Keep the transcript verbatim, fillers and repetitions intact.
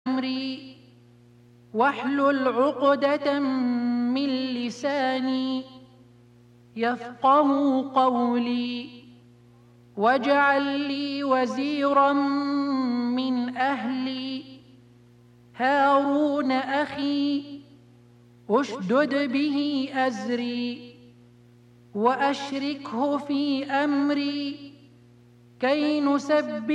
أمري واحلل عقدة من لساني يفقهوا قولي واجعل لي وزيرا من أهلي هارون أخي اشدد به أزري وأشركه في أمري كي نسبح